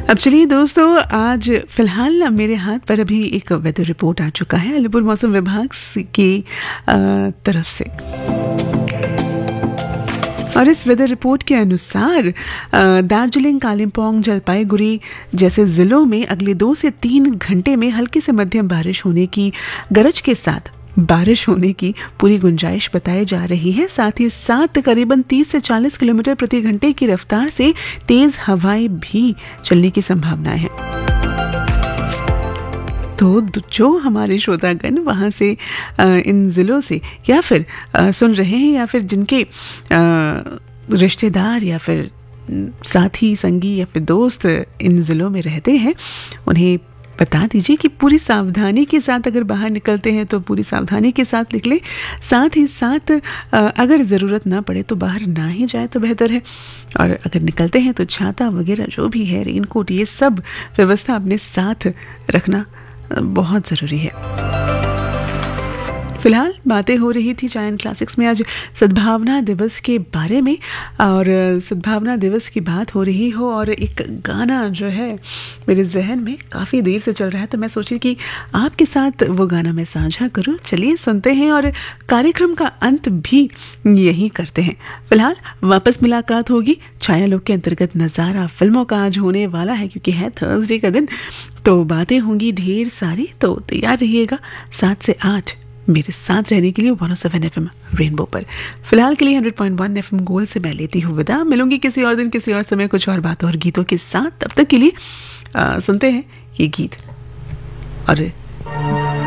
अब चलिए दोस्तों, आज फिलहाल मेरे हाथ पर अभी एक वेदर रिपोर्ट आ चुका है अलीपुर मौसम विभाग की तरफ से। और इस वेदर रिपोर्ट के अनुसार दार्जिलिंग, कालिम्पोंग, जलपाईगुड़ी जैसे ज़िलों में अगले 2 से 3 घंटे में हल्की से मध्यम बारिश होने की गरज के साथ बारिश होने की पूरी गुंजाइश बताई जा रही है। साथ ही साथ करीबन 30 से 40 किलोमीटर प्रति घंटे की रफ्तार से तेज हवाएं भी चलने की संभावना है। तो जो हमारे श्रोतागण वहाँ से इन ज़िलों से या फिर सुन रहे हैं या फिर जिनके रिश्तेदार या फिर साथी संगी या फिर दोस्त इन ज़िलों में रहते हैं, उन्हें बता दीजिए कि पूरी सावधानी के साथ अगर बाहर निकलते हैं तो पूरी सावधानी के साथ निकलें। साथ ही साथ अगर ज़रूरत ना पड़े तो बाहर ना ही जाए तो बेहतर है। और अगर निकलते हैं तो छाता वगैरह जो भी है, रेनकोट, ये सब व्यवस्था अपने साथ रखना बहुत ज़रूरी है। फिलहाल बातें हो रही थी चायन क्लासिक्स में आज सद्भावना दिवस के बारे में, और सद्भावना दिवस की बात हो रही हो और एक गाना जो है मेरे जहन में काफ़ी देर से चल रहा है, तो मैं सोची कि आपके साथ वो गाना मैं साझा करूं। चलिए सुनते हैं और कार्यक्रम का अंत भी यही करते हैं। फिलहाल वापस मुलाकात होगी छाया लोक के अंतर्गत नज़ारा फिल्मों का आज होने वाला है, क्योंकि है थर्सडे का दिन, तो बातें होंगी ढेर सारी। तो तैयार रहिएगा 7 से 8 मेरे साथ रहने के लिए 107 FM रेनबो पर। फिलहाल के लिए 100.1 FM गोल्ड से मैं लेती हूँ विदा। मिलूंगी किसी और दिन, किसी और समय, कुछ और बातों और गीतों के साथ। तब तक के लिए सुनते हैं ये गीत और